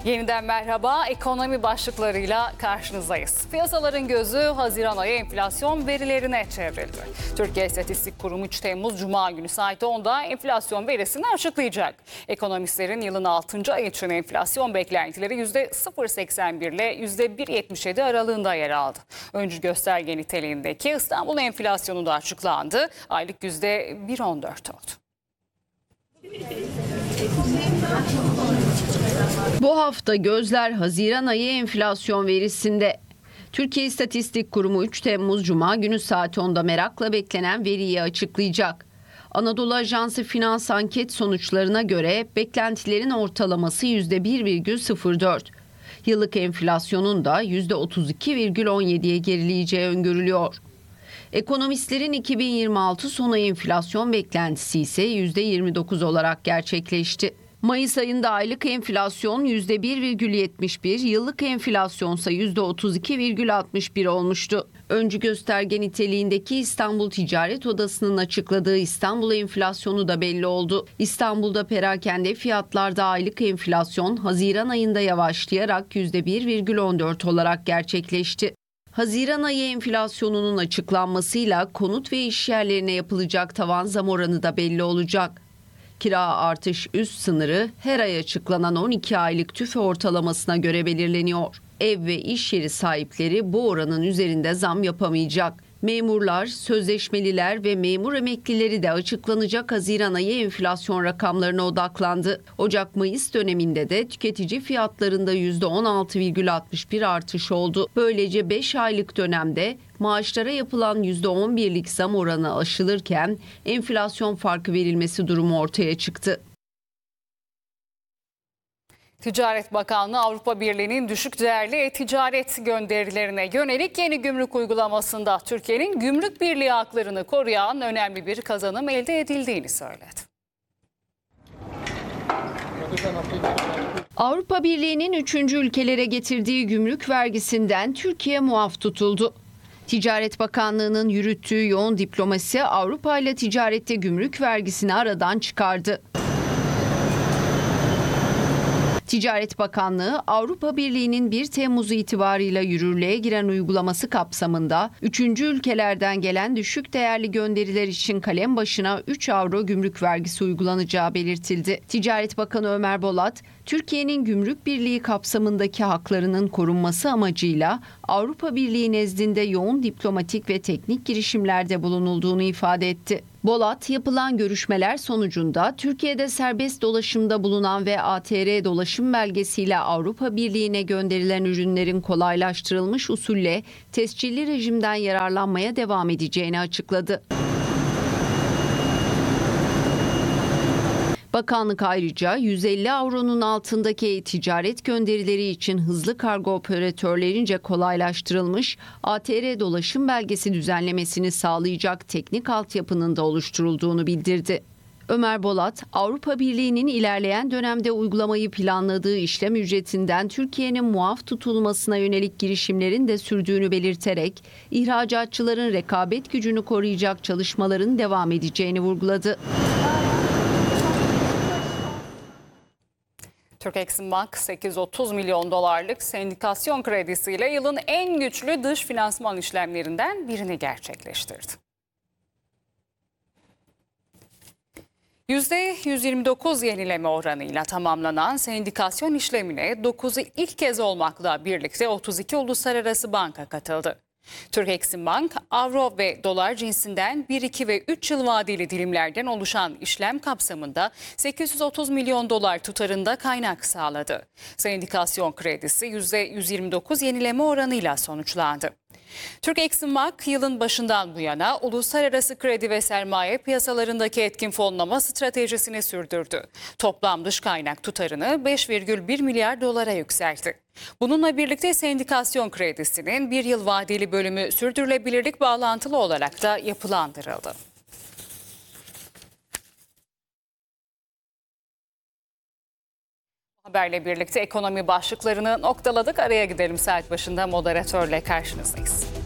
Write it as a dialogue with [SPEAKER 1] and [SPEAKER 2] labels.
[SPEAKER 1] Yeniden merhaba, ekonomi başlıklarıyla karşınızdayız. Piyasaların gözü Haziran ayı enflasyon verilerine çevrildi. Türkiye İstatistik Kurumu 3 Temmuz Cuma günü saat 10'da enflasyon verisini açıklayacak. Ekonomistlerin yılın 6. ayı için enflasyon beklentileri %0,81 ile %1,77 aralığında yer aldı. Öncü gösterge niteliğindeki İstanbul enflasyonu da açıklandı. Aylık %1,14 oldu.
[SPEAKER 2] Bu hafta gözler Haziran ayı enflasyon verisinde. Türkiye İstatistik Kurumu 3 Temmuz Cuma günü saat 10'da merakla beklenen veriyi açıklayacak. Anadolu Ajansı Finans anket sonuçlarına göre beklentilerin ortalaması %1,04. Yıllık enflasyonun da %32,17'ye gerileyeceği öngörülüyor. Ekonomistlerin 2026 sonu enflasyon beklentisi ise %29 olarak gerçekleşti. Mayıs ayında aylık enflasyon %1,71, yıllık enflasyonsa %32,61 olmuştu. Öncü gösterge niteliğindeki İstanbul Ticaret Odası'nın açıkladığı İstanbul enflasyonu da belli oldu. İstanbul'da perakende fiyatlarda aylık enflasyon Haziran ayında yavaşlayarak %1,14 olarak gerçekleşti. Haziran ayı enflasyonunun açıklanmasıyla konut ve iş yerlerine yapılacak tavan zam oranı da belli olacak. Kira artış üst sınırı her ay açıklanan 12 aylık tüfe ortalamasına göre belirleniyor. Ev ve iş yeri sahipleri bu oranın üzerinde zam yapamayacak. Memurlar, sözleşmeliler ve memur emeklileri de açıklanacak Haziran ayı enflasyon rakamlarına odaklandı. Ocak-Mayıs döneminde de tüketici fiyatlarında %16,61 artış oldu. Böylece 5 aylık dönemde maaşlara yapılan %11'lik zam oranı aşılırken enflasyon farkı verilmesi durumu ortaya çıktı.
[SPEAKER 1] Ticaret Bakanlığı Avrupa Birliği'nin düşük değerli e-ticaret gönderilerine yönelik yeni gümrük uygulamasında Türkiye'nin gümrük birliği haklarını koruyan önemli bir kazanım elde edildiğini söyledi.
[SPEAKER 2] Avrupa Birliği'nin 3. ülkelere getirdiği gümrük vergisinden Türkiye muaf tutuldu. Ticaret Bakanlığı'nın yürüttüğü yoğun diplomasi Avrupa ile ticarette gümrük vergisini aradan çıkardı. Ticaret Bakanlığı, Avrupa Birliği'nin 1 Temmuz itibarıyla yürürlüğe giren uygulaması kapsamında 3. ülkelerden gelen düşük değerli gönderiler için kalem başına 3 avro gümrük vergisi uygulanacağı belirtildi. Ticaret Bakanı Ömer Bolat, Türkiye'nin gümrük birliği kapsamındaki haklarının korunması amacıyla Avrupa Birliği nezdinde yoğun diplomatik ve teknik girişimlerde bulunulduğunu ifade etti. Bolat, yapılan görüşmeler sonucunda Türkiye'de serbest dolaşımda bulunan ve ATR dolaşım belgesiyle Avrupa Birliği'ne gönderilen ürünlerin kolaylaştırılmış usulle tescilli rejimden yararlanmaya devam edeceğini açıkladı. Bakanlık ayrıca 150 avronun altındaki ticaret gönderileri için hızlı kargo operatörlerince kolaylaştırılmış ATR dolaşım belgesi düzenlemesini sağlayacak teknik altyapının da oluşturulduğunu bildirdi. Ömer Bolat, Avrupa Birliği'nin ilerleyen dönemde uygulamayı planladığı işlem ücretinden Türkiye'nin muaf tutulmasına yönelik girişimlerin de sürdüğünü belirterek, ihracatçıların rekabet gücünü koruyacak çalışmaların devam edeceğini vurguladı.
[SPEAKER 1] Türk-Exim-Bank 830 milyon dolarlık sendikasyon kredisiyle yılın en güçlü dış finansman işlemlerinden birini gerçekleştirdi. %129 yenileme oranıyla tamamlanan sendikasyon işlemine 9'u ilk kez olmakla birlikte 32 uluslararası banka katıldı. Türk-Exim-Bank, avro ve dolar cinsinden 1, 2 ve 3 yıl vadeli dilimlerden oluşan işlem kapsamında 830 milyon dolar tutarında kaynak sağladı. Sendikasyon kredisi %129 yenileme oranıyla sonuçlandı. Türk-Exim-Bank yılın başından bu yana uluslararası kredi ve sermaye piyasalarındaki etkin fonlama stratejisini sürdürdü. Toplam dış kaynak tutarını 5,1 milyar dolara yükseltti. Bununla birlikte sendikasyon kredisinin 1 yıl vadeli bölümü sürdürülebilirlik bağlantılı olarak da yapılandırıldı. Haberle birlikte ekonomi başlıklarını noktaladık. Araya gidelim, saat başında moderatörle karşınızdayız.